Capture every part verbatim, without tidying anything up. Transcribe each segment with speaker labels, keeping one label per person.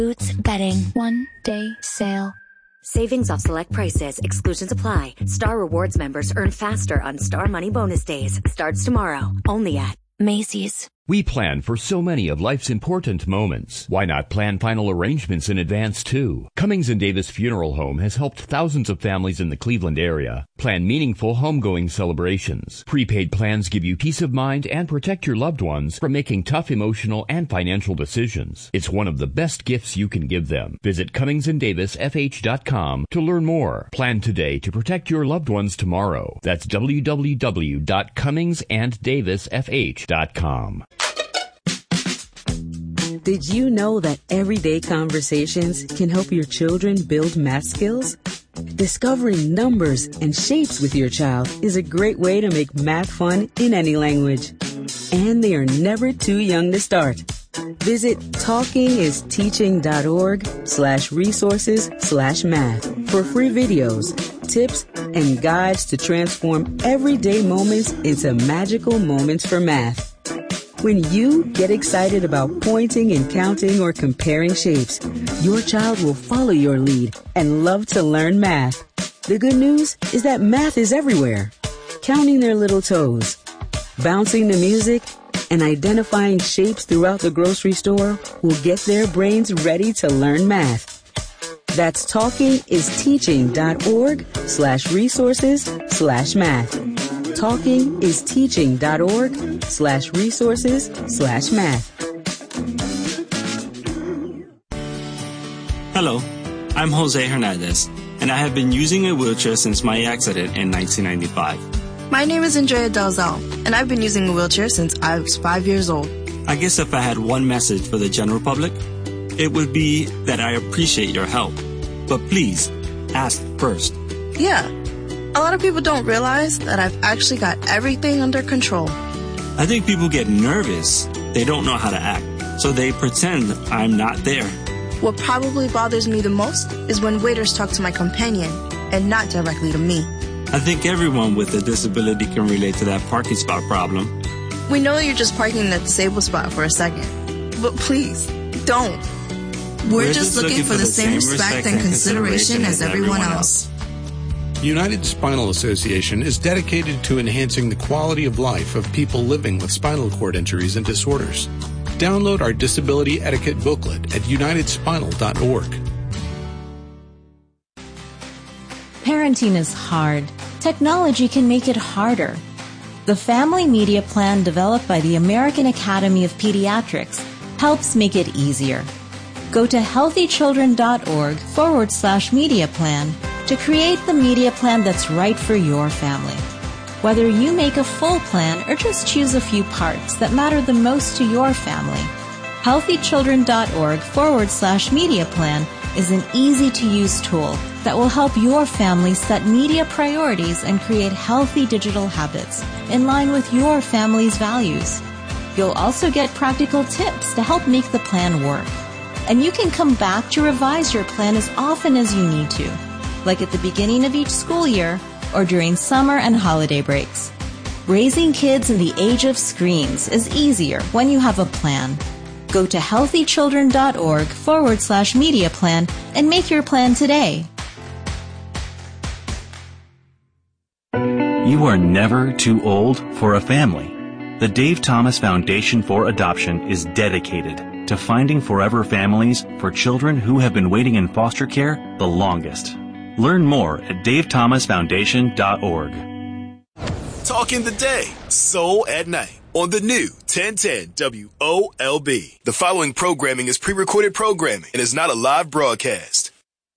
Speaker 1: Boots Bedding. One day sale.
Speaker 2: Savings off select prices. Exclusions apply. Star Rewards members earn faster on Star Money Bonus Days. Starts tomorrow. Only at Macy's.
Speaker 3: We plan for so many of life's important moments. Why not plan final arrangements in advance, too? Cummings and Davis Funeral Home has helped thousands of families in the Cleveland area plan meaningful homegoing celebrations. Prepaid plans give you peace of mind and protect your loved ones from making tough emotional and financial decisions. It's one of the best gifts you can give them. Visit Cummings and Davis F H dot com to learn more. Plan today to protect your loved ones tomorrow. That's w w w dot cummings and davis f h dot com.
Speaker 4: Did you know that everyday conversations can help your children build math skills? Discovering numbers and shapes with your child is a great way to make math fun in any language. And they are never too young to start. Visit talkingisteaching.org slash resources slash math for free videos, tips, and guides to transform everyday moments into magical moments for math. When you get excited about pointing and counting or comparing shapes, your child will follow your lead and love to learn math. The good news is that math is everywhere. Counting their little toes, bouncing the music, and identifying shapes throughout the grocery store will get their brains ready to learn math. That's talkingisteaching.org slash resources slash math. talkingisteaching.org slash resources slash math.
Speaker 5: Hello, I'm Jose Hernandez, and I have been using a wheelchair since my accident in nineteen ninety-five.
Speaker 6: My name is Andrea Dalzell, and I've been using a wheelchair since I was five years old.
Speaker 5: I guess if I had one message for the general public, it would be that I appreciate your help. But please, ask first.
Speaker 6: Yeah. A lot of people don't realize that I've actually got everything under control.
Speaker 5: I think people get nervous. They don't know how to act, so they pretend I'm not there.
Speaker 6: What probably bothers me the most is when waiters talk to my companion and not directly to me.
Speaker 5: I think everyone with a disability can relate to that parking spot problem.
Speaker 6: We know you're just parking in the disabled spot for a second, but please, don't. We're, We're just, just looking, looking for the same respect and consideration as everyone else.
Speaker 7: United Spinal Association is dedicated to enhancing the quality of life of people living with spinal cord injuries and disorders. Download our disability etiquette booklet at united spinal dot org.
Speaker 8: Parenting is hard. Technology can make it harder. The Family Media Plan developed by the American Academy of Pediatrics helps make it easier. Go to healthychildren.org forward slash media plan to create the media plan that's right for your family. Whether you make a full plan or just choose a few parts that matter the most to your family, healthychildren.org forward slash media plan is an easy-to-use tool that will help your family set media priorities and create healthy digital habits in line with your family's values. You'll also get practical tips to help make the plan work. And you can come back to revise your plan as often as you need to, like at the beginning of each school year or during summer and holiday breaks. Raising kids in the age of screens is easier when you have a plan. Go to healthychildren.org forward slash media plan and make your plan today.
Speaker 9: You are never too old for a family. The Dave Thomas Foundation for Adoption is dedicated to finding forever families for children who have been waiting in foster care the longest. Learn more at dave thomas foundation dot org.
Speaker 10: Talking the day, soul at night. On the new ten ten W O L B. The following programming is pre-recorded programming and is not a live broadcast.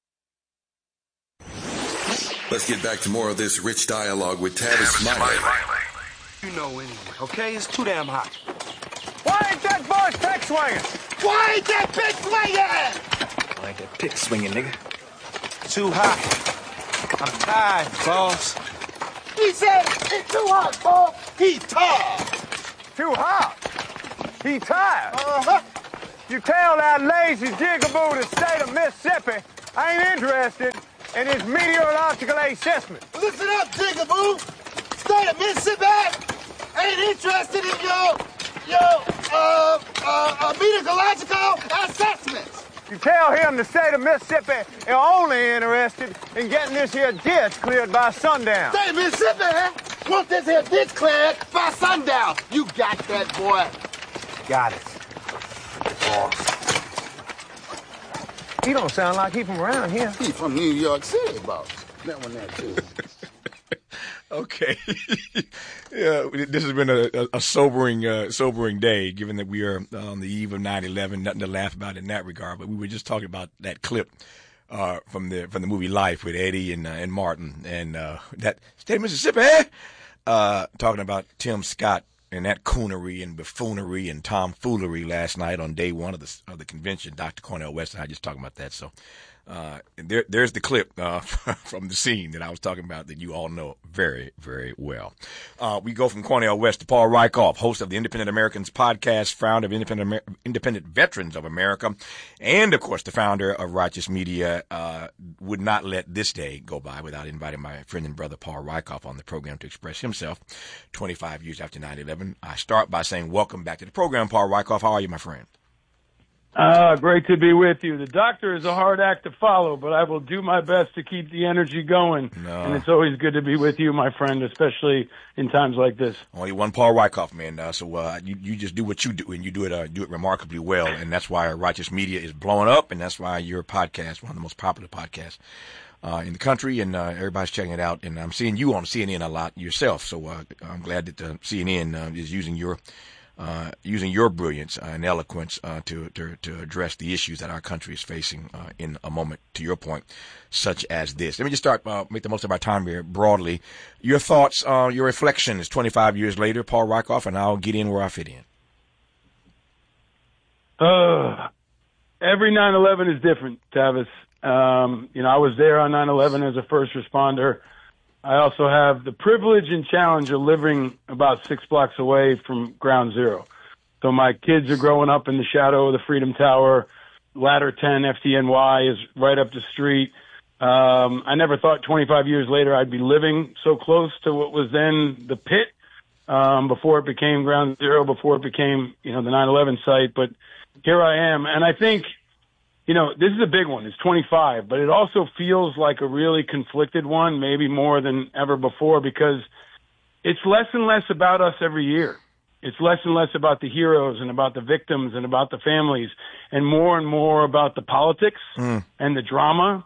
Speaker 11: Let's get back to more of this rich dialogue with Tavis Smiley.
Speaker 12: You know anyway, okay? It's too damn hot. Why ain't that boy's pick swinging? Why ain't that pick swinging? Why ain't that pick swinging, nigga? Too hot. I'm tired, boss.
Speaker 13: He said it's too hot, boss. He's tired.
Speaker 12: Too hot? He tired?
Speaker 13: Uh-huh.
Speaker 12: You tell that lazy jigaboo the state of Mississippi I ain't interested in his meteorological assessment.
Speaker 13: Listen up, jigaboo. State of Mississippi ain't interested in your, your, uh, uh, uh meteorological assessments.
Speaker 12: You tell him the state of Mississippi is only interested in getting this here ditch cleared by sundown.
Speaker 13: State of Mississippi, huh? Want this here ditch cleared by sundown. You got that, boy.
Speaker 12: Got it. Boss. He don't sound like he from around here.
Speaker 13: He from New York City, boss. That one there, too.
Speaker 14: Okay. Yeah, this has been a, a, a sobering, uh, sobering day, given that we are on the eve of nine eleven. Nothing to laugh about in that regard. But we were just talking about that clip uh, from the from the movie Life with Eddie and uh, and Martin, and uh, that state of Mississippi, uh, talking about Tim Scott and that coonery and buffoonery and tomfoolery last night on day one of the of the convention. Doctor Cornel West and I just talking about that. So. Uh, there, there's the clip uh, from the scene that I was talking about that you all know very, very well. Uh, we go from Cornel West to Paul Rieckhoff, host of the Independent Americans podcast, founder of Independent, Amer- Independent Veterans of America, and, of course, the founder of Righteous Media. Uh, would not let this day go by without inviting my friend and brother Paul Rieckhoff on the program to express himself twenty-five years after nine eleven. I start by saying welcome back to the program, Paul Rieckhoff. How are you, my friend?
Speaker 15: Uh, great to be with you. The doctor is a hard act to follow, but I will do my best to keep the energy going. No. And it's always good to be with you, my friend, especially in times like this.
Speaker 14: Only one Paul Rieckhoff, man. Uh, so uh, you, you just do what you do, and you do it uh, do it remarkably well. And that's why Righteous Media is blowing up, and that's why your podcast, one of the most popular podcasts uh, in the country, and uh, everybody's checking it out. And I'm seeing you on C N N a lot yourself, so uh, I'm glad that uh, C N N uh, is using your Uh, using your brilliance uh, and eloquence uh, to, to to address the issues that our country is facing uh, in a moment, to your point, such as this. Let me just start, uh, make the most of our time here broadly. Your thoughts, uh, your reflections twenty-five years later, Paul Rieckhoff, and I'll get in where I fit in.
Speaker 15: Uh, every nine eleven is different, Tavis. Um, you know, I was there on nine eleven as a first responder. I also have the privilege and challenge of living about six blocks away from Ground Zero. So my kids are growing up in the shadow of the Freedom Tower. Ladder ten F D N Y is right up the street. Um, I never thought twenty-five years later I'd be living so close to what was then the pit, um, before it became Ground Zero, before it became, you know, the nine eleven site. But here I am. And I think, you know, this is a big one. It's twenty-five, but it also feels like a really conflicted one, maybe more than ever before, because it's less and less about us every year. It's less and less about the heroes and about the victims and about the families, and more and more about the politics mm. and the drama.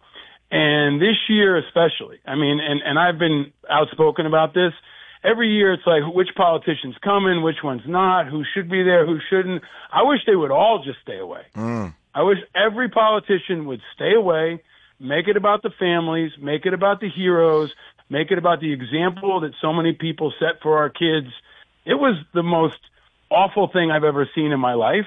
Speaker 15: And this year especially, I mean, and, and I've been outspoken about this. Every year it's like, which politician's coming, which one's not, who should be there, who shouldn't. I wish they would all just stay away. Mm. I wish every politician would stay away, make it about the families, make it about the heroes, make it about the example that so many people set for our kids. It was the most awful thing I've ever seen in my life,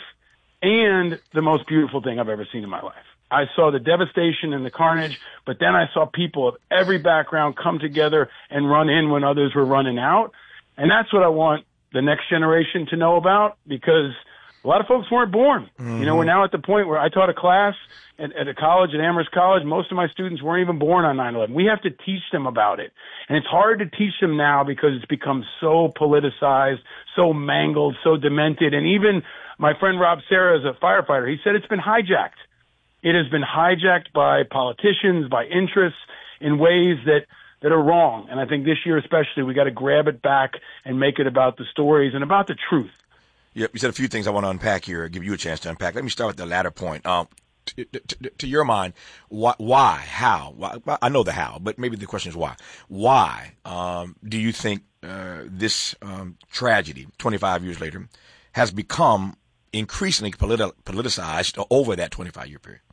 Speaker 15: and the most beautiful thing I've ever seen in my life. I saw the devastation and the carnage, but then I saw people of every background come together and run in when others were running out. And that's what I want the next generation to know about, because a lot of folks weren't born. Mm-hmm. You know, we're now at the point where I taught a class at, at a college, at Amherst College. Most of my students weren't even born on nine eleven. We have to teach them about it. And it's hard to teach them now because it's become so politicized, so mangled, so demented. And even my friend Rob Serra is a firefighter. He said it's been hijacked. It has been hijacked by politicians, by interests in ways that, that are wrong. And I think this year especially, we got to grab it back and make it about the stories and about the truth.
Speaker 14: Yep, you said a few things I want to unpack here, give you a chance to unpack. Let me start with the latter point. Um, to, to, to your mind, why, why how? Why, I know the how, but maybe the question is why. Why um, do you think uh, this um, tragedy, twenty-five years later, has become increasingly politi- politicized over that twenty-five-year period?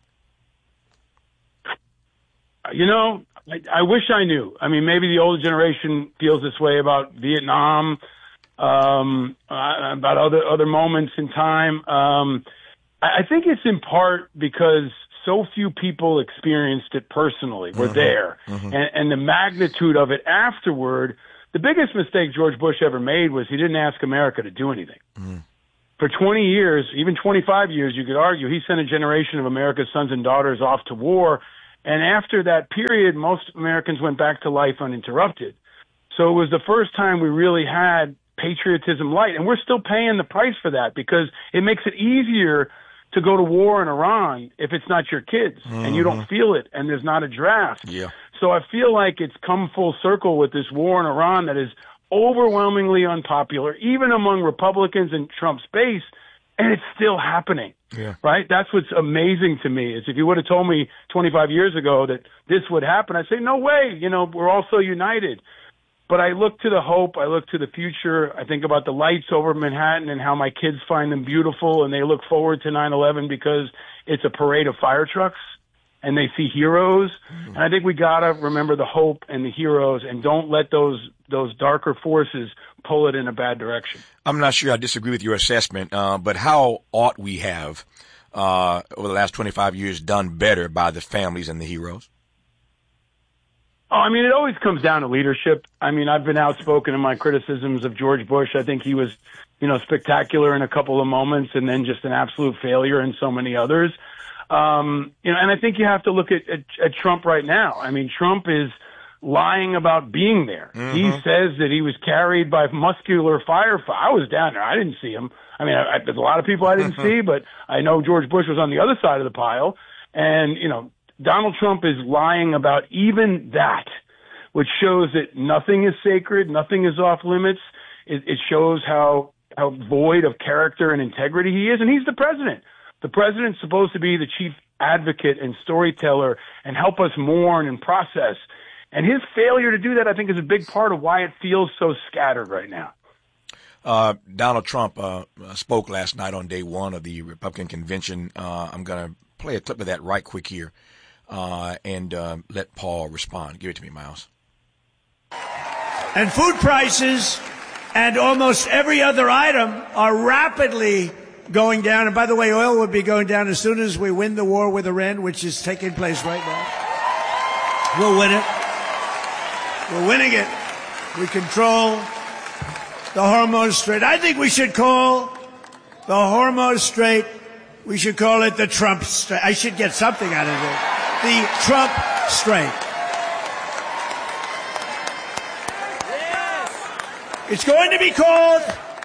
Speaker 15: You know, I, I wish I knew. I mean, maybe the older generation feels this way about Vietnam, um, uh, about other other moments in time. Um, I, I think it's in part because so few people experienced it personally, were mm-hmm. there, mm-hmm. And, and the magnitude of it afterward. The biggest mistake George Bush ever made was he didn't ask America to do anything. Mm. For twenty years, even twenty-five years, you could argue, he sent a generation of America's sons and daughters off to war. And after that period, most Americans went back to life uninterrupted. So it was the first time we really had patriotism light. And we're still paying the price for that because it makes it easier to go to war in Iran if it's not your kids mm-hmm. and you don't feel it and there's not a draft.
Speaker 14: Yeah.
Speaker 15: So I feel like it's come full circle with this war in Iran that is overwhelmingly unpopular, even among Republicans in Trump's base, and it's still happening.
Speaker 14: Yeah.
Speaker 15: Right? That's what's amazing to me is if you would have told me twenty-five years ago that this would happen, I'd say, no way. You know, we're all so united. But I look to the hope. I look to the future. I think about the lights over Manhattan and how my kids find them beautiful, and they look forward to nine eleven because it's a parade of fire trucks and they see heroes. Mm-hmm. And I think we got to remember the hope and the heroes and don't let those those darker forces pull it in a bad direction.
Speaker 14: I'm not sure I disagree with your assessment, uh, but how ought we have, uh, over the last twenty-five years, done better by the families and the heroes?
Speaker 15: Oh, I mean, it always comes down to leadership. I mean, I've been outspoken in my criticisms of George Bush. I think he was, you know, spectacular in a couple of moments and then just an absolute failure in so many others. Um, you know, and I think you have to look at, at, at Trump right now. I mean, Trump is lying about being there. Mm-hmm. He says that he was carried by muscular firefighter. I was down there. I didn't see him. I mean, I, I, there's a lot of people I didn't see, but I know George Bush was on the other side of the pile. And, you know, Donald Trump is lying about even that, which shows that nothing is sacred, nothing is off limits. It, it shows how, how void of character and integrity he is, and he's the president. The president's supposed to be the chief advocate and storyteller and help us mourn and process. And his failure to do that, I think, is a big part of why it feels so scattered right now.
Speaker 14: Uh, Donald Trump uh, spoke last night on day one of the Republican convention. Uh, I'm going to play a clip of that right quick here. Uh, and uh, let Paul respond. Give it to me, Miles.
Speaker 16: And food prices and almost every other item are rapidly going down. And by the way, oil will be going down as soon as we win the war with Iran, which is taking place right now. We'll win it. We're winning it. We control the Hormuz Strait. I think we should call the Hormuz Strait, we should call it the Trump Strait. I should get something out of it. The Trump Strait. It's going to be called,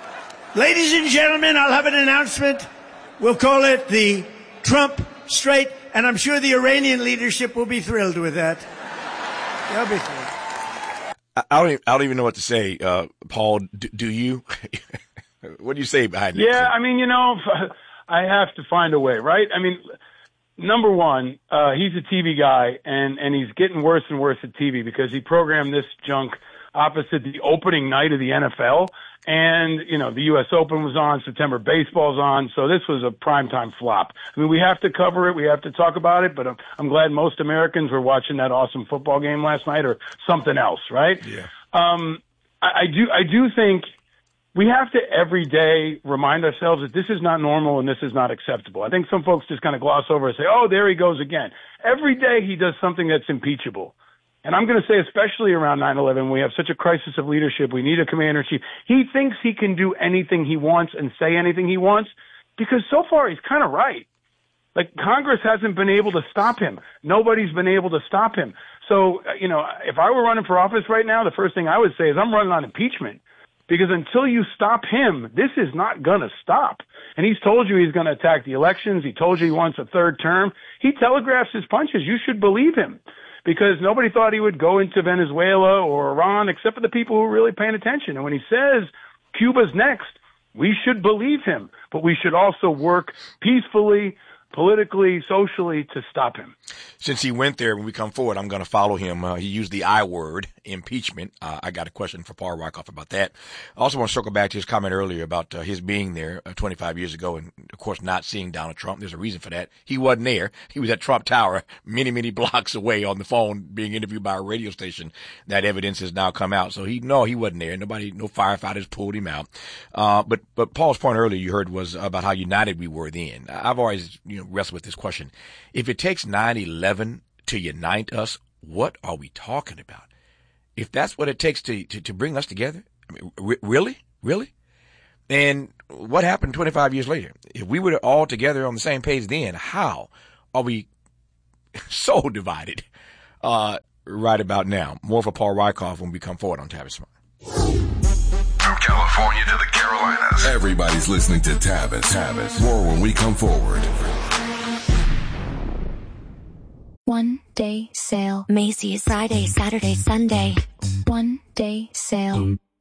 Speaker 16: ladies and gentlemen, I'll have an announcement. We'll call it the Trump Strait, and I'm sure the Iranian leadership will be thrilled with that. They'll be thrilled.
Speaker 14: I don't even, I don't even know what to say, uh, Paul. Do, do you? What do you say behind that?
Speaker 15: Yeah, I mean, you know, I have to find a way, right? I mean, number one, uh, he's a T V guy, and, and he's getting worse and worse at T V because he programmed this junk opposite the opening night of the N F L. And, you know, the U S Open was on, September baseball's on, so this was a primetime flop. I mean, we have to cover it, we have to talk about it, but I'm, I'm glad most Americans were watching that awesome football game last night or something else, right?
Speaker 14: Yeah.
Speaker 15: Um, I, I do, I do think we have to every day remind ourselves that this is not normal and this is not acceptable. I think some folks just kind of gloss over and say, oh, there he goes again. Every day he does something that's impeachable. And I'm going to say, especially around nine eleven, we have such a crisis of leadership. We need a commander-in-chief. He thinks he can do anything he wants and say anything he wants because so far he's kind of right. Like, Congress hasn't been able to stop him. Nobody's been able to stop him. So, you know, if I were running for office right now, the first thing I would say is I'm running on impeachment because until you stop him, this is not going to stop. And he's told you he's going to attack the elections. He told you he wants a third term. He telegraphs his punches. You should believe him. Because nobody thought he would go into Venezuela or Iran except for the people who were really paying attention. And when he says Cuba's next, we should believe him. But we should also work peacefully, politically, socially to stop him.
Speaker 14: Since he went there, when we come forward, I'm going to follow him. Uh, he used the I word, impeachment. Uh, I got a question for Paul Wyckoff about that. I also want to circle back to his comment earlier about uh, his being there uh, twenty-five years ago and, of course, not seeing Donald Trump. There's a reason for that. He wasn't there. He was at Trump Tower many, many blocks away on the phone being interviewed by a radio station. That evidence has now come out. So he, no, he wasn't there. Nobody, no firefighters pulled him out. Uh, but, but Paul's point earlier you heard was about how united we were then. I've always, you know, wrestled with this question. If it takes nine eleven to unite us, what are we talking about? If that's what it takes to, to, to bring us together, I mean, re- really? Really? And what happened twenty-five years later? If we were all together on the same page then, how are we so divided uh, right about now? More for Paul Wyckoff when we come forward on Tavis Smart.
Speaker 11: From California to the Carolinas. Everybody's listening to Tavis. Tavis. More when we come forward.
Speaker 1: One day sale.
Speaker 2: Macy's Friday, Saturday, Sunday.
Speaker 1: One day sale.